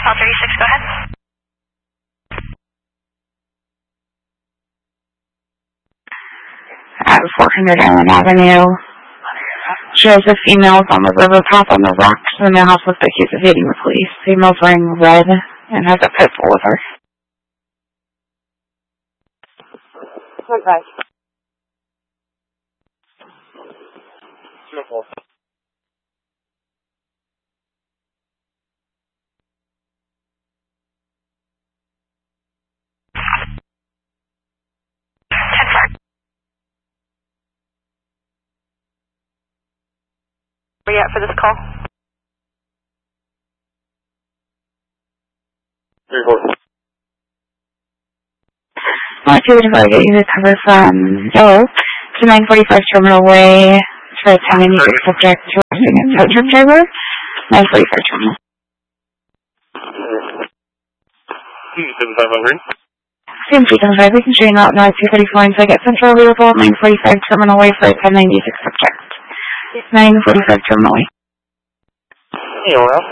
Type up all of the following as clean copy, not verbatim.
Call 36, go ahead. At 400 Island Avenue. Shows a female on the river path on the rocks. The mailhouse looks like he's evading the police. Female's wearing red and has a pit bull with her. Okay. Simple. Where are you at for this call? 3-4. I want to get you to cover from Yellow to 945 Terminal Way for a 1096 subject to arresting a tow truck driver. 945 Terminal. 755 green. Same 375, we can train out now at 234 until I get Central available at 945 Terminal Way for a 1096 subject. 945 Terminal Way. Hey, Ralph.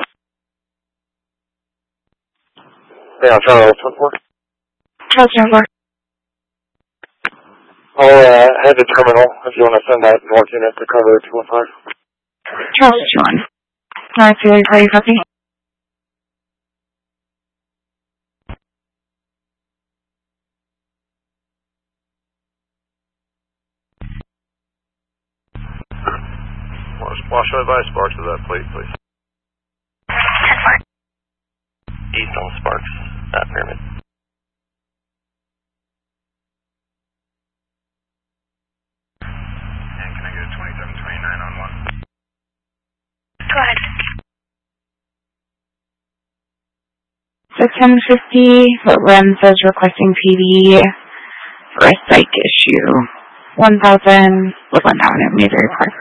Yeah, I'll try to report. Charles Jennifer. I'll head to terminal if you want to send out more units to cover 215. Charles John. North Philly, are you copy? Wash by Sparks of that plate, please. East on Sparks, that pyramid. And can I get a 2729 on 1? Go ahead. So 1050, what Ren says requesting PD for a psych issue. 1000 Woodland Avenue, Mayberry Park.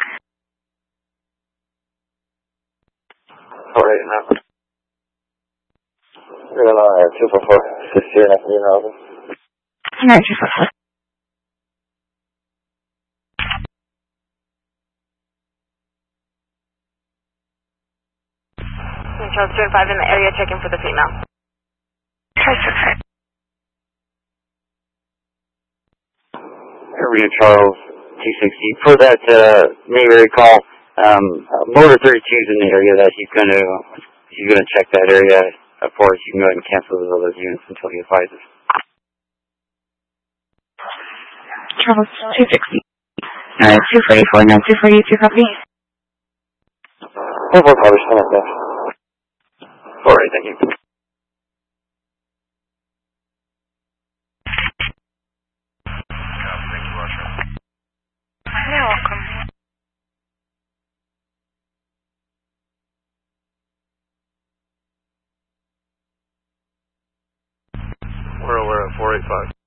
Alright, now. You're going to 244. Just here next to you now. Alright, 244. Charles 205 in the area checking for the female. Charles 205. Here we go, Charles 260. For that Mayberry call, Motor 32 is in the area that he's gonna check that area. Of course, you can go ahead and cancel those other units until he advises. Charles 260. 244, no, 242 copy. We'll probably send it there. Alright, thank you. Thank you, Russia. You're welcome. We're at 485.